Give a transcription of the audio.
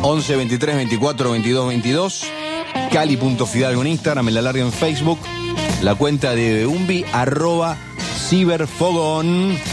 11 23 24 22 22. Cali.fidalgo en Instagram, en La Larga en Facebook. La cuenta de Umbi, @ciberfogón.